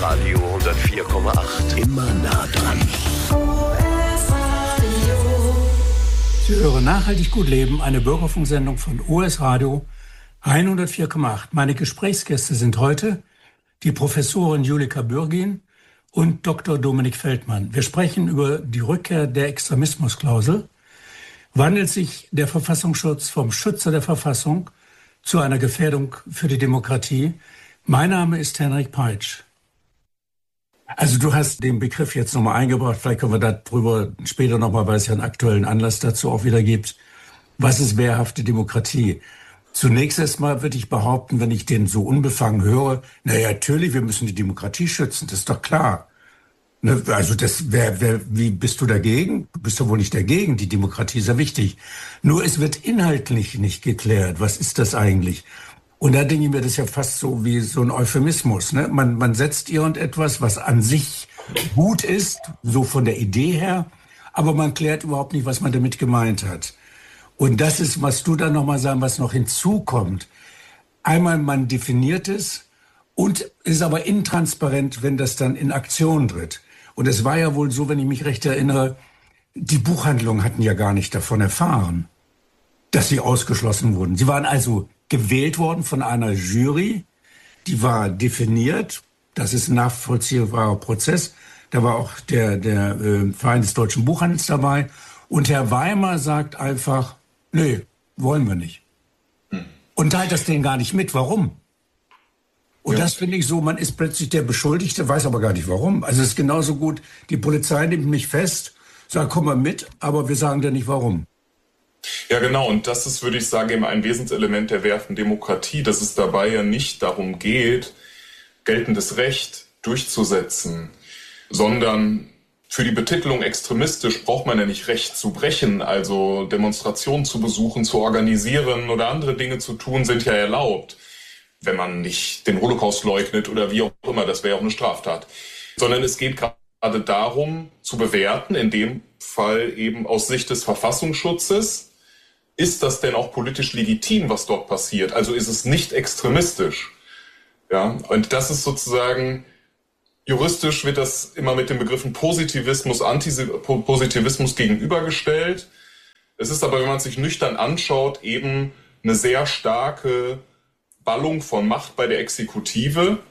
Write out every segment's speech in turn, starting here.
Radio 104,8. Immer nah dran. Sie hören Nachhaltig gut leben, eine Bürgerfunksendung von US Radio 104,8. Meine Gesprächsgäste sind heute die Professorin Julika Bürgin und Dr. Dominik Feldmann. Wir sprechen über die Rückkehr der Extremismusklausel. Wandelt sich der Verfassungsschutz vom Schützer der Verfassung zu einer Gefährdung für die Demokratie? Mein Name ist Henrik Peitsch. Also du hast den Begriff jetzt nochmal eingebracht, vielleicht können wir darüber später nochmal, weil es ja einen aktuellen Anlass dazu auch wieder gibt. Was ist wehrhafte Demokratie? Zunächst erstmal würde ich behaupten, wenn ich den so unbefangen höre, naja, natürlich, wir müssen die Demokratie schützen, das ist doch klar. Ne, also wie bist du dagegen? Du bist doch wohl nicht dagegen, die Demokratie ist ja wichtig. Nur es wird inhaltlich nicht geklärt, was ist das eigentlich? Und da denke ich mir, das ist ja fast so wie so ein Euphemismus. Ne? Man setzt irgendetwas, was an sich gut ist, so von der Idee her, aber man klärt überhaupt nicht, was man damit gemeint hat. Und das ist, was du dann nochmal sagen, was noch hinzukommt. Einmal, man definiert es und ist aber intransparent, wenn das dann in Aktion tritt. Und es war ja wohl so, wenn ich mich recht erinnere, die Buchhandlungen hatten ja gar nicht davon erfahren, dass sie ausgeschlossen wurden. Sie waren also gewählt worden von einer Jury, die war definiert, das ist ein nachvollziehbarer Prozess. Da war auch der Verein des Deutschen Buchhandels dabei. Und Herr Weimar sagt einfach, nee, wollen wir nicht. Und teilt das denen gar nicht mit. Warum? Und das finde ich so, man ist plötzlich der Beschuldigte, weiß aber gar nicht warum. Also es ist genauso gut, die Polizei nimmt mich fest, sagt, komm mal mit, aber wir sagen dir nicht warum. Ja, genau. Und das ist, würde ich sagen, eben ein Wesenselement der wehrhaften Demokratie, dass es dabei ja nicht darum geht, geltendes Recht durchzusetzen, sondern für die Betitelung extremistisch braucht man ja nicht Recht zu brechen, also Demonstrationen zu besuchen, zu organisieren oder andere Dinge zu tun, sind ja erlaubt, wenn man nicht den Holocaust leugnet oder wie auch immer, das wäre ja auch eine Straftat. Sondern es geht gerade darum, zu bewerten, in dem Fall eben aus Sicht des Verfassungsschutzes, ist das denn auch politisch legitim, was dort passiert? Also ist es nicht extremistisch? Ja, und das ist sozusagen, juristisch wird das immer mit den Begriffen Positivismus, Antipositivismus gegenübergestellt. Es ist aber, wenn man sich nüchtern anschaut, eben eine sehr starke Ballung von Macht bei der Exekutive,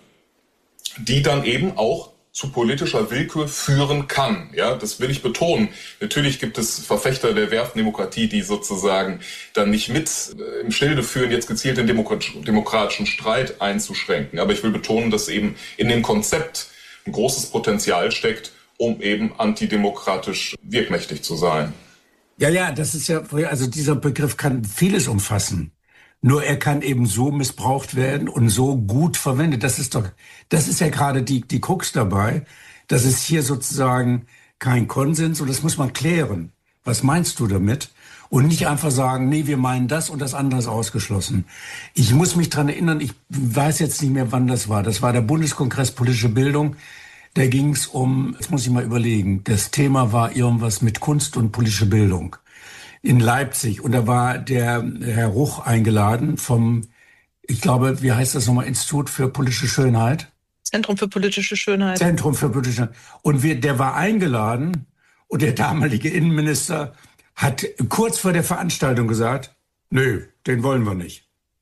die dann eben auch zu politischer Willkür führen kann. Ja, das will ich betonen. Natürlich gibt es Verfechter der wehrhaften Demokratie, die sozusagen dann nicht mit im Schilde führen, jetzt gezielt den demokratischen Streit einzuschränken. Aber ich will betonen, dass eben in dem Konzept ein großes Potenzial steckt, um eben antidemokratisch wirkmächtig zu sein. Ja, das ist ja, also dieser Begriff kann vieles umfassen. Nur er kann eben so missbraucht werden und so gut verwendet. Das ist ja gerade die Krux dabei. Das ist hier sozusagen kein Konsens und das muss man klären. Was meinst du damit? Und nicht einfach sagen, nee, wir meinen das und das andere ist ausgeschlossen. Ich muss mich dran erinnern, ich weiß jetzt nicht mehr, wann das war. Das war der Bundeskongress Politische Bildung. Da ging es um, jetzt muss ich mal überlegen, das Thema war irgendwas mit Kunst und politische Bildung in Leipzig. Und da war der Herr Ruch eingeladen vom, ich glaube, wie heißt das nochmal, Institut für politische Schönheit? Zentrum für politische Schönheit. Zentrum für politische Schönheit. Und der war eingeladen und der damalige Innenminister hat kurz vor der Veranstaltung gesagt, nö, den wollen wir nicht.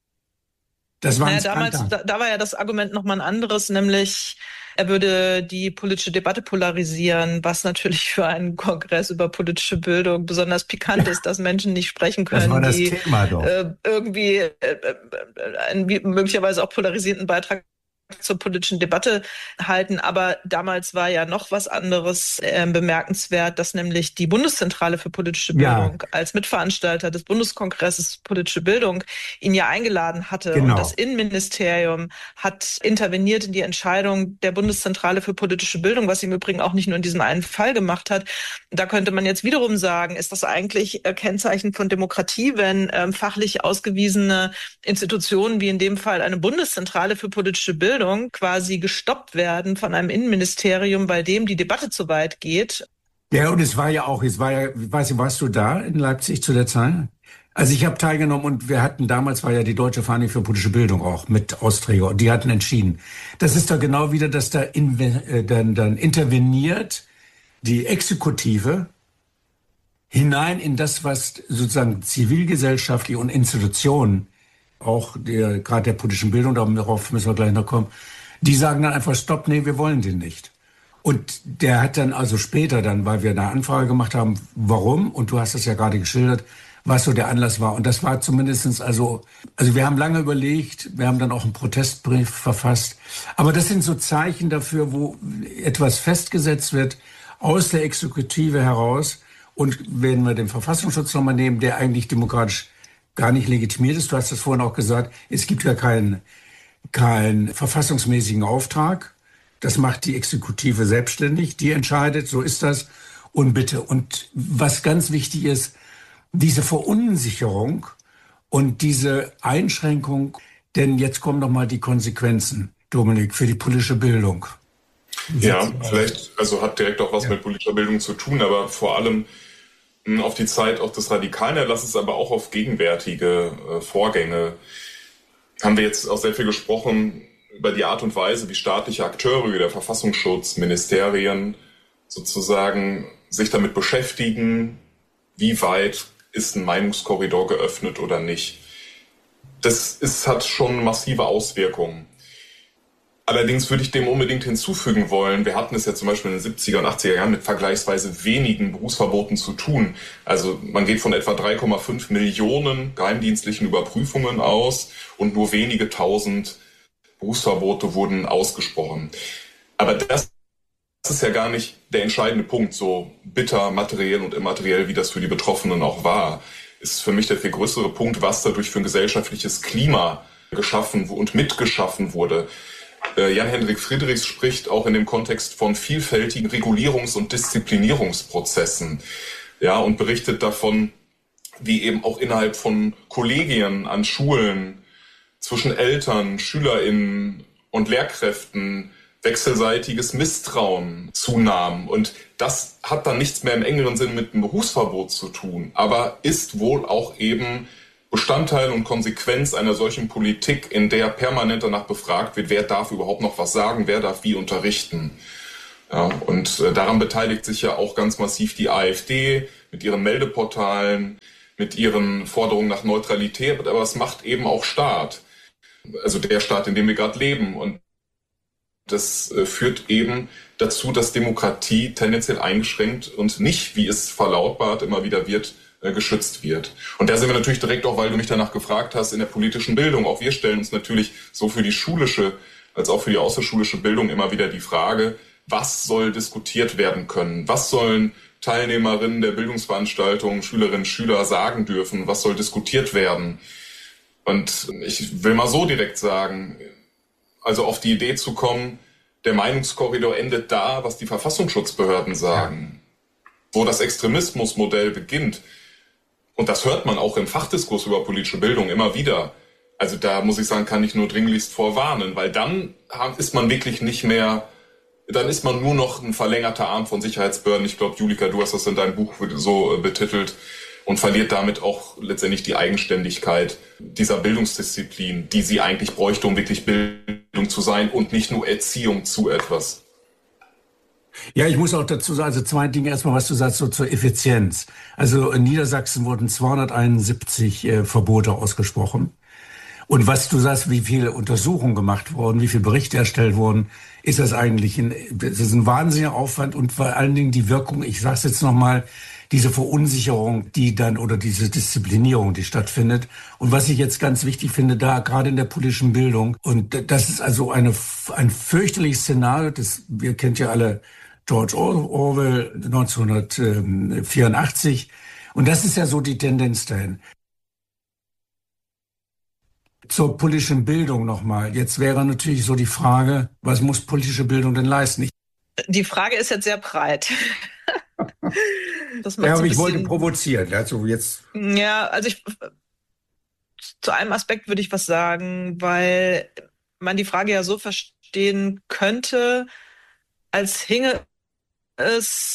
Das war damals, da war ja das Argument nochmal ein anderes, nämlich er würde die politische Debatte polarisieren, was natürlich für einen Kongress über politische Bildung besonders pikant ist, dass Menschen nicht sprechen können, das war das die Thema doch. Irgendwie einen möglicherweise auch polarisierenden Beitrag zur politischen Debatte halten. Aber damals war ja noch was anderes bemerkenswert, dass nämlich die Bundeszentrale für politische Bildung als Mitveranstalter des Bundeskongresses politische Bildung ihn ja eingeladen hatte. Genau. Und das Innenministerium hat interveniert in die Entscheidung der Bundeszentrale für politische Bildung, was sie im Übrigen auch nicht nur in diesem einen Fall gemacht hat. Da könnte man jetzt wiederum sagen, ist das eigentlich Kennzeichen von Demokratie, wenn fachlich ausgewiesene Institutionen wie in dem Fall eine Bundeszentrale für politische Bildung quasi gestoppt werden von einem Innenministerium, bei dem die Debatte zu weit geht. Ja, und es war ja, warst du da in Leipzig zu der Zeit? Also ich habe teilgenommen und wir hatten, damals war ja die Deutsche Vereinigung für politische Bildung auch mit Austräger und die hatten entschieden. Das ist da genau wieder, dass da dann interveniert die Exekutive hinein in das, was sozusagen zivilgesellschaftliche und Institutionen, auch gerade der politischen Bildung, darauf müssen wir gleich noch kommen, die sagen dann einfach, stopp, nee, wir wollen den nicht. Und der hat dann also später dann, weil wir eine Anfrage gemacht haben, warum, und du hast es ja gerade geschildert, was so der Anlass war. Und das war zumindestens also wir haben lange überlegt, wir haben dann auch einen Protestbrief verfasst. Aber das sind so Zeichen dafür, wo etwas festgesetzt wird aus der Exekutive heraus. Und wenn wir den Verfassungsschutz nochmal nehmen, der eigentlich demokratisch gar nicht legitimiert ist, du hast das vorhin auch gesagt, es gibt ja keinen verfassungsmäßigen Auftrag. Das macht die Exekutive selbstständig, die entscheidet, so ist das. Und bitte, und was ganz wichtig ist, diese Verunsicherung und diese Einschränkung, denn jetzt kommen noch mal die Konsequenzen, Dominik, für die politische Bildung. Ja, vielleicht, also hat direkt auch was mit politischer Bildung zu tun, aber vor allem auf die Zeit auch des radikalen Erlasses, aber auch auf gegenwärtige Vorgänge. Haben wir jetzt auch sehr viel gesprochen über die Art und Weise, wie staatliche Akteure, wie der Verfassungsschutz, Ministerien sozusagen sich damit beschäftigen, wie weit ist ein Meinungskorridor geöffnet oder nicht. Hat schon massive Auswirkungen. Allerdings würde ich dem unbedingt hinzufügen wollen, wir hatten es ja zum Beispiel in den 70er und 80er Jahren mit vergleichsweise wenigen Berufsverboten zu tun. Also man geht von etwa 3,5 Millionen geheimdienstlichen Überprüfungen aus und nur wenige tausend Berufsverbote wurden ausgesprochen. Aber das ist ja gar nicht der entscheidende Punkt, so bitter materiell und immateriell, wie das für die Betroffenen auch war. Ist für mich der viel größere Punkt, was dadurch für ein gesellschaftliches Klima geschaffen und mitgeschaffen wurde. Jan-Hendrik Friedrichs spricht auch in dem Kontext von vielfältigen Regulierungs- und Disziplinierungsprozessen, ja, und berichtet davon, wie eben auch innerhalb von Kollegien an Schulen zwischen Eltern, SchülerInnen und Lehrkräften wechselseitiges Misstrauen zunahm. Und das hat dann nichts mehr im engeren Sinn mit einem Berufsverbot zu tun, aber ist wohl auch eben Bestandteil und Konsequenz einer solchen Politik, in der permanent danach befragt wird, wer darf überhaupt noch was sagen, wer darf wie unterrichten. Ja, und daran beteiligt sich ja auch ganz massiv die AfD mit ihren Meldeportalen, mit ihren Forderungen nach Neutralität, aber es macht eben auch Staat. Also der Staat, in dem wir gerade leben. Und das führt eben dazu, dass Demokratie tendenziell eingeschränkt und nicht, wie es verlautbart immer wieder wird, geschützt wird. Und da sind wir natürlich direkt auch, weil du mich danach gefragt hast, in der politischen Bildung. Auch wir stellen uns natürlich so für die schulische als auch für die außerschulische Bildung immer wieder die Frage, was soll diskutiert werden können? Was sollen Teilnehmerinnen der Bildungsveranstaltungen, Schülerinnen und Schüler sagen dürfen? Was soll diskutiert werden? Und ich will mal so direkt sagen, also auf die Idee zu kommen, der Meinungskorridor endet da, was die Verfassungsschutzbehörden sagen, wo das Extremismusmodell beginnt. Und das hört man auch im Fachdiskurs über politische Bildung immer wieder. Also da muss ich sagen, kann ich nur dringlichst vorwarnen, weil dann ist man wirklich nicht mehr, dann ist man nur noch ein verlängerter Arm von Sicherheitsbehörden. Ich glaube, Julika, du hast das in deinem Buch so betitelt und verliert damit auch letztendlich die Eigenständigkeit dieser Bildungsdisziplin, die sie eigentlich bräuchte, um wirklich Bildung zu sein und nicht nur Erziehung zu etwas. Ja, ich muss auch dazu sagen, also zwei Dinge. Erstmal, was du sagst, so zur Effizienz. Also in Niedersachsen wurden 271 Verbote ausgesprochen. Und was du sagst, wie viele Untersuchungen gemacht wurden, wie viele Berichte erstellt wurden, ist das eigentlich das ist ein wahnsinniger Aufwand und vor allen Dingen die Wirkung, ich sage es jetzt nochmal, diese Verunsicherung, die dann oder diese Disziplinierung, die stattfindet. Und was ich jetzt ganz wichtig finde, da gerade in der politischen Bildung, und das ist also ein fürchterliches Szenario, wir kennt ja alle George Orwell 1984. Und das ist ja so die Tendenz dahin. Zur politischen Bildung nochmal. Jetzt wäre natürlich so die Frage, was muss politische Bildung denn leisten? Die Frage ist jetzt sehr breit. Ja, aber ich wollte provozieren. Also jetzt. Ja, also zu einem Aspekt würde ich was sagen, weil man die Frage ja so verstehen könnte, als hinge es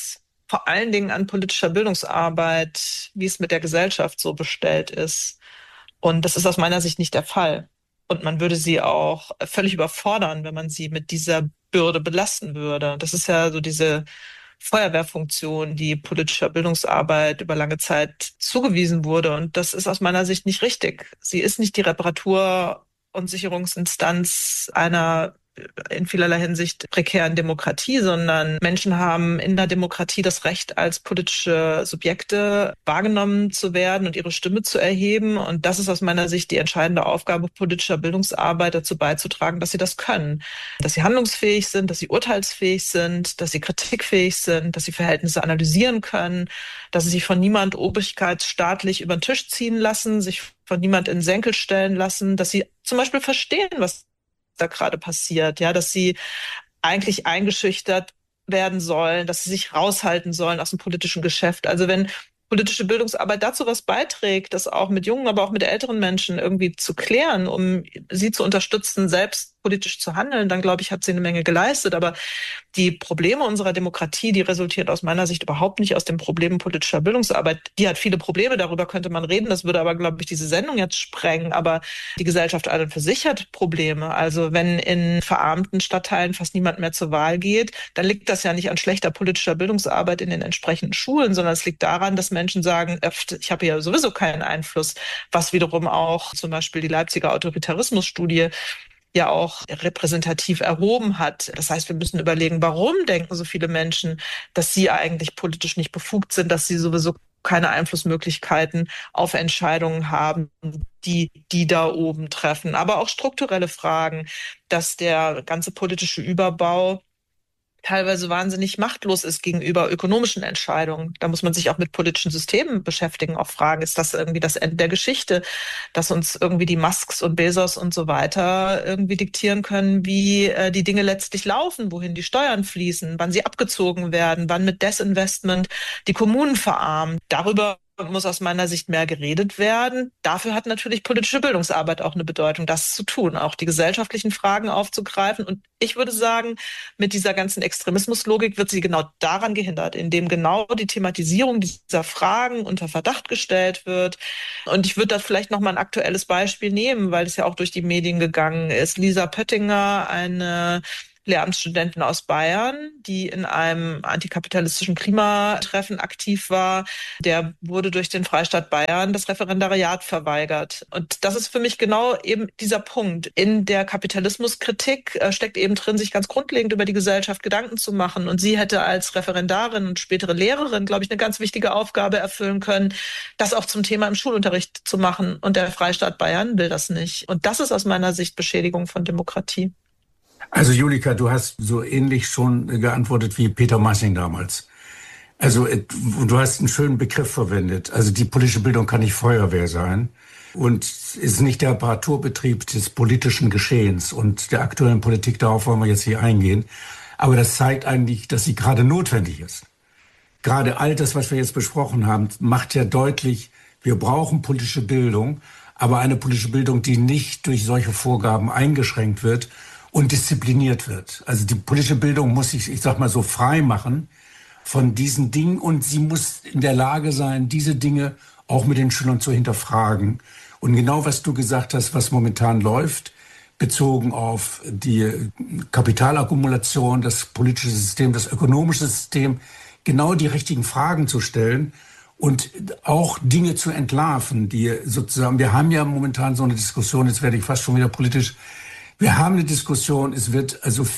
vor allen Dingen an politischer Bildungsarbeit, wie es mit der Gesellschaft so bestellt ist. Und das ist aus meiner Sicht nicht der Fall. Und man würde sie auch völlig überfordern, wenn man sie mit dieser Bürde belasten würde. Das ist ja so diese Feuerwehrfunktion, die politischer Bildungsarbeit über lange Zeit zugewiesen wurde. Und das ist aus meiner Sicht nicht richtig. Sie ist nicht die Reparatur- und Sicherungsinstanz einer in vielerlei Hinsicht prekären Demokratie, sondern Menschen haben in der Demokratie das Recht, als politische Subjekte wahrgenommen zu werden und ihre Stimme zu erheben. Und das ist aus meiner Sicht die entscheidende Aufgabe politischer Bildungsarbeit, dazu beizutragen, dass sie das können. Dass sie handlungsfähig sind, dass sie urteilsfähig sind, dass sie kritikfähig sind, dass sie Verhältnisse analysieren können, dass sie sich von niemand obrigkeitsstaatlich über den Tisch ziehen lassen, sich von niemand in den Senkel stellen lassen, dass sie zum Beispiel verstehen, was da gerade passiert, ja, dass sie eigentlich eingeschüchtert werden sollen, dass sie sich raushalten sollen aus dem politischen Geschäft. Also wenn politische Bildungsarbeit dazu was beiträgt, das auch mit jungen, aber auch mit älteren Menschen irgendwie zu klären, um sie zu unterstützen, selbst politisch zu handeln, dann glaube ich, hat sie eine Menge geleistet. Aber die Probleme unserer Demokratie, die resultieren aus meiner Sicht überhaupt nicht aus den Problemen politischer Bildungsarbeit. Die hat viele Probleme, darüber könnte man reden. Das würde aber, glaube ich, diese Sendung jetzt sprengen. Aber die Gesellschaft an und für sich hat Probleme. Also wenn in verarmten Stadtteilen fast niemand mehr zur Wahl geht, dann liegt das ja nicht an schlechter politischer Bildungsarbeit in den entsprechenden Schulen, sondern es liegt daran, dass Menschen sagen, ich habe hier sowieso keinen Einfluss, was wiederum auch zum Beispiel die Leipziger Autoritarismusstudie ja auch repräsentativ erhoben hat. Das heißt, wir müssen überlegen, warum denken so viele Menschen, dass sie eigentlich politisch nicht befugt sind, dass sie sowieso keine Einflussmöglichkeiten auf Entscheidungen haben, die da oben treffen. Aber auch strukturelle Fragen, dass der ganze politische Überbau teilweise wahnsinnig machtlos ist gegenüber ökonomischen Entscheidungen. Da muss man sich auch mit politischen Systemen beschäftigen, auch fragen, ist das irgendwie das Ende der Geschichte, dass uns irgendwie die Musks und Bezos und so weiter irgendwie diktieren können, wie die Dinge letztlich laufen, wohin die Steuern fließen, wann sie abgezogen werden, wann mit Desinvestment die Kommunen verarmen. Darüber muss aus meiner Sicht mehr geredet werden. Dafür hat natürlich politische Bildungsarbeit auch eine Bedeutung, das zu tun, auch die gesellschaftlichen Fragen aufzugreifen. Und ich würde sagen, mit dieser ganzen Extremismuslogik wird sie genau daran gehindert, indem genau die Thematisierung dieser Fragen unter Verdacht gestellt wird. Und ich würde da vielleicht noch mal ein aktuelles Beispiel nehmen, weil es ja auch durch die Medien gegangen ist. Lisa Pöttinger, eine Lehramtsstudentin aus Bayern, die in einem antikapitalistischen Klimatreffen aktiv war, der wurde durch den Freistaat Bayern das Referendariat verweigert. Und das ist für mich genau eben dieser Punkt. In der Kapitalismuskritik steckt eben drin, sich ganz grundlegend über die Gesellschaft Gedanken zu machen. Und sie hätte als Referendarin und spätere Lehrerin, glaube ich, eine ganz wichtige Aufgabe erfüllen können, das auch zum Thema im Schulunterricht zu machen. Und der Freistaat Bayern will das nicht. Und das ist aus meiner Sicht Beschädigung von Demokratie. Also Julika, du hast so ähnlich schon geantwortet wie Peter Massing damals. Also du hast einen schönen Begriff verwendet. Also die politische Bildung kann nicht Feuerwehr sein und ist nicht der Reparaturbetrieb des politischen Geschehens und der aktuellen Politik. Darauf wollen wir jetzt hier eingehen. Aber das zeigt eigentlich, dass sie gerade notwendig ist. Gerade all das, was wir jetzt besprochen haben, macht ja deutlich, wir brauchen politische Bildung, aber eine politische Bildung, die nicht durch solche Vorgaben eingeschränkt wird und diszipliniert wird. Also die politische Bildung muss sich, ich sag mal so, frei machen von diesen Dingen und sie muss in der Lage sein, diese Dinge auch mit den Schülern zu hinterfragen. Und genau was du gesagt hast, was momentan läuft, bezogen auf die Kapitalakkumulation, das politische System, das ökonomische System, genau die richtigen Fragen zu stellen und auch Dinge zu entlarven, die sozusagen, wir haben ja momentan so eine Diskussion, jetzt werde ich fast schon wieder politisch. Wir haben eine Diskussion, es wird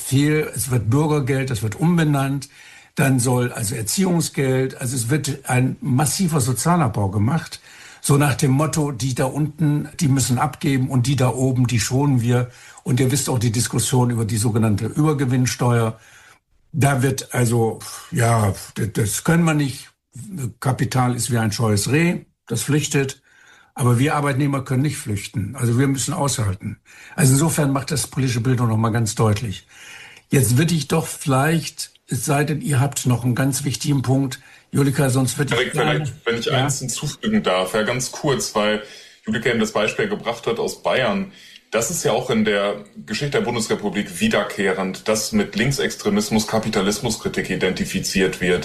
Bürgergeld, das wird umbenannt, dann soll also Erziehungsgeld, also es wird ein massiver Sozialabbau gemacht, so nach dem Motto, die da unten, die müssen abgeben und die da oben, die schonen wir. Und ihr wisst auch die Diskussion über die sogenannte Übergewinnsteuer. Da wird also, ja, das können wir nicht, Kapital ist wie ein scheues Reh, das flüchtet. Aber wir Arbeitnehmer können nicht flüchten. Also wir müssen aushalten. Also insofern macht das politische Bildung noch mal ganz deutlich. Jetzt würde ich doch vielleicht, es sei denn, ihr habt noch einen ganz wichtigen Punkt, Julika, sonst würde ich gerne... Wenn ich eins hinzufügen darf, ja ganz kurz, weil Julika eben das Beispiel gebracht hat aus Bayern. Das ist ja auch in der Geschichte der Bundesrepublik wiederkehrend, dass mit Linksextremismus Kapitalismuskritik identifiziert wird.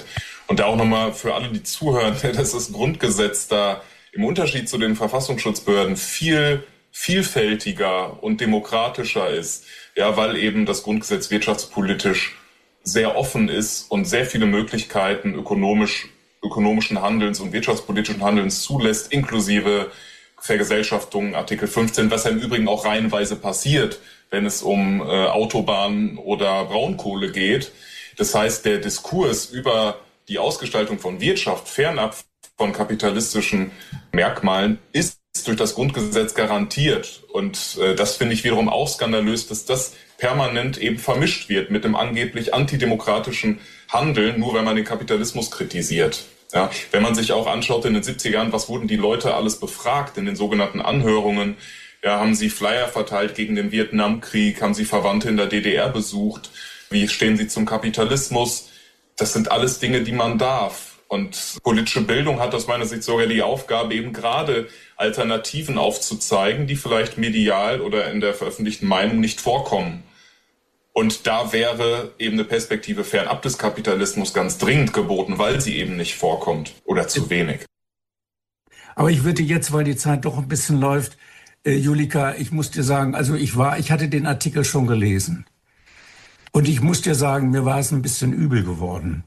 Und da auch nochmal für alle, die zuhören, dass das Grundgesetz da im Unterschied zu den Verfassungsschutzbehörden viel vielfältiger und demokratischer ist, ja, weil eben das Grundgesetz wirtschaftspolitisch sehr offen ist und sehr viele Möglichkeiten ökonomischen Handelns und wirtschaftspolitischen Handelns zulässt, inklusive Vergesellschaftung, Artikel 15, was ja im Übrigen auch reihenweise passiert, wenn es um Autobahnen oder Braunkohle geht. Das heißt, der Diskurs über die Ausgestaltung von Wirtschaft fernab von kapitalistischen Merkmalen ist durch das Grundgesetz garantiert. Und das finde ich wiederum auch skandalös, dass das permanent eben vermischt wird mit dem angeblich antidemokratischen Handeln, nur wenn man den Kapitalismus kritisiert. Ja, wenn man sich auch anschaut in den 70er Jahren, was wurden die Leute alles befragt in den sogenannten Anhörungen? Ja, haben sie Flyer verteilt gegen den Vietnamkrieg? Haben sie Verwandte in der DDR besucht? Wie stehen sie zum Kapitalismus? Das sind alles Dinge, die man darf. Und politische Bildung hat aus meiner Sicht sogar die Aufgabe, eben gerade Alternativen aufzuzeigen, die vielleicht medial oder in der veröffentlichten Meinung nicht vorkommen. Und da wäre eben eine Perspektive fernab des Kapitalismus ganz dringend geboten, weil sie eben nicht vorkommt oder zu wenig. Aber ich würde jetzt, weil die Zeit doch ein bisschen läuft, Julika, ich muss dir sagen, also ich hatte den Artikel schon gelesen. Und ich muss dir sagen, mir war es ein bisschen übel geworden,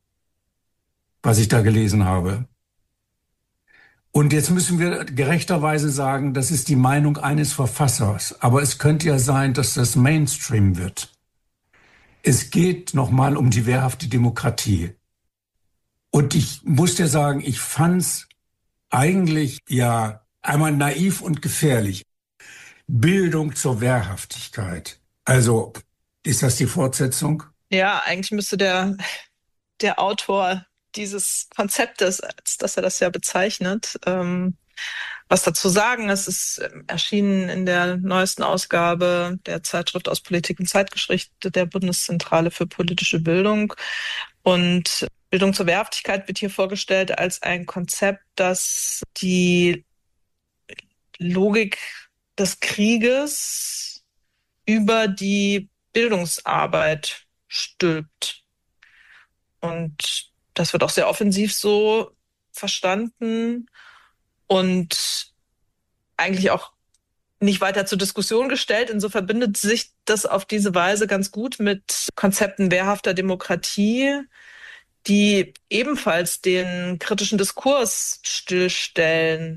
was ich da gelesen habe. Und jetzt müssen wir gerechterweise sagen, das ist die Meinung eines Verfassers. Aber es könnte ja sein, dass das Mainstream wird. Es geht nochmal um die wehrhafte Demokratie. Und ich muss dir sagen, ich fand's eigentlich ja einmal naiv und gefährlich. Bildung zur Wehrhaftigkeit. Also, ist das die Fortsetzung? Ja, eigentlich müsste der Autor dieses Konzeptes, als dass er das ja bezeichnet, was dazu sagen. Es ist erschienen in der neuesten Ausgabe der Zeitschrift aus Politik und Zeitgeschichte der Bundeszentrale für politische Bildung. Und Bildung zur Wehrhaftigkeit wird hier vorgestellt als ein Konzept, das die Logik des Krieges über die Bildungsarbeit stülpt. Und das wird auch sehr offensiv so verstanden und eigentlich auch nicht weiter zur Diskussion gestellt. Insofern verbindet sich das auf diese Weise ganz gut mit Konzepten wehrhafter Demokratie, die ebenfalls den kritischen Diskurs stillstellen.